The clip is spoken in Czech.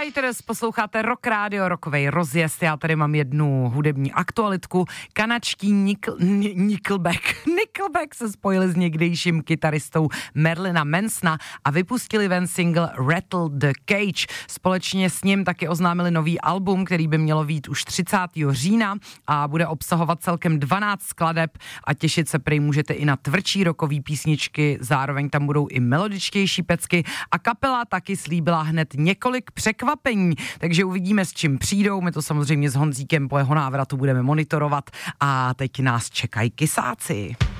Fighters, posloucháte Rock Radio, rockovej rozjezd. Já tady mám jednu hudební aktualitku. Kanačtí Nickelback se spojili s někdejším kytaristou Marilina Mansona a vypustili ven single Rattle the Cage. Společně s ním taky oznámili nový album, který by mělo vyjít už 30. října a bude obsahovat celkem 12 skladeb a těšit se prej můžete i na tvrdší rockový písničky, zároveň tam budou i melodičtější pecky a kapela taky slíbila hned několik překvapení, takže uvidíme, s čím přijdou. My to samozřejmě s Honzíkem po jeho návratu budeme monitorovat a teď nás čekají kysáci.